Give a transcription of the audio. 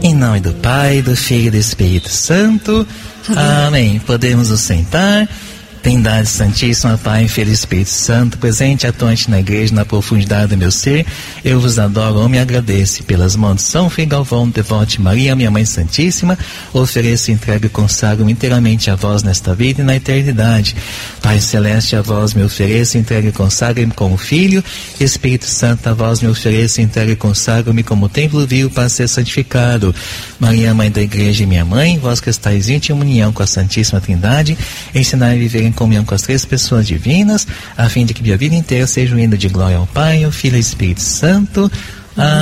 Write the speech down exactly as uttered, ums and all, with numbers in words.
Em nome do Pai, do Filho e do Espírito Santo. Amém. Podemos nos sentar. Trindade Santíssima, Pai, Filho e Espírito Santo, presente e atuante na igreja, na profundidade do meu ser, eu vos adoro, amo e agradeço. Pelas mãos de São Frei Galvão, devote Maria, minha Mãe Santíssima, ofereço, entrego e consagro inteiramente a vós nesta vida e na eternidade. Pai Celeste, a vós me ofereço, entrego e consagro-me como Filho. Espírito Santo, a vós me ofereço, entrego e consagro-me como templo vivo para ser santificado. Maria, Mãe da Igreja e minha Mãe, vós que estáis em íntima união com a Santíssima Trindade, ensinai a viver em comunhão com as três pessoas divinas, a fim de que minha vida inteira seja um hino de glória ao Pai, ao Filho e ao Espírito Santo.